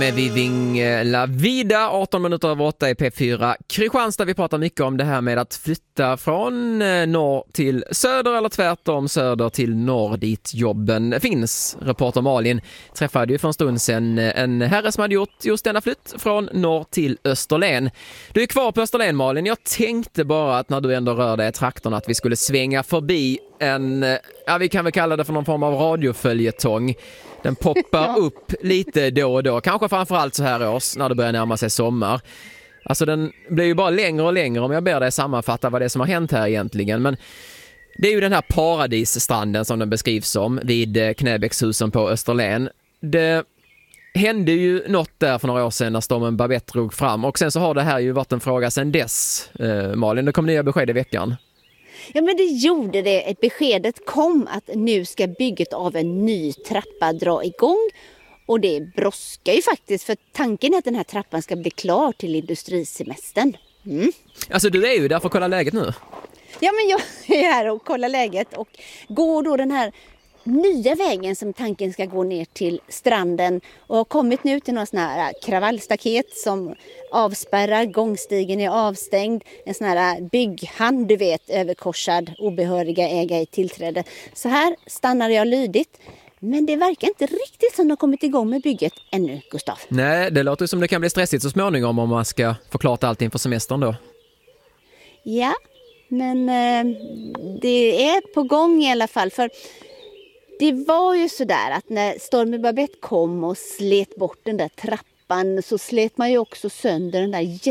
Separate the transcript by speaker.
Speaker 1: Med Viving La Vida, 18 minuter över 8 i P4 Kristianstad. Vi pratar mycket om det här med att flytta från norr till söder eller tvärtom söder till norr dit jobben finns. Reporter Malin träffade ju för en stund sedan en herre som hade gjort just denna flytt från norr till Österlen. Du är kvar på Österlen, Malin. Jag tänkte bara att när du ändå rör dig i traktorn att vi skulle svänga förbi en, vi kan väl kalla det för någon form av radioföljetong. Den poppar upp lite då och då. Kanske framförallt så här års när det börjar närma sig sommar. Alltså den blir ju bara längre och längre om jag ber dig sammanfatta vad det är som har hänt här egentligen. Men det är ju den här paradisstranden som den beskrivs som vid Knäbäckshusen på Österlen. Det hände ju något där för några år sedan när stormen Babette drog fram. Och sen så har det här ju varit en fråga sedan dess, Malin. Det kom nya besked i veckan.
Speaker 2: Ja, men det gjorde det. Beskedet kom att nu ska bygget av en ny trappa dra igång. Och det brådskar ju faktiskt, för tanken är att den här trappan ska bli klar till industrisemestern.
Speaker 1: Alltså du är ju där för att kolla läget nu.
Speaker 2: Ja, men jag är här och kollar läget och går då den här nya vägen som tanken ska gå ner till stranden och har kommit nu till några sån här kravallstaket som avspärrar, gångstigen är avstängd, en sån här bygghand, du vet, överkorsad, obehöriga ägare i tillträde. Så här stannar jag lydigt, men det verkar inte riktigt som de har kommit igång med bygget ännu, Gustav.
Speaker 1: Nej, det låter som det kan bli stressigt så småningom om man ska förklara allt inför semestern då.
Speaker 2: Ja, men det är på gång i alla fall, för det var ju sådär att när stormen Babette kom och slet bort den där trappan så slet man ju också sönder den där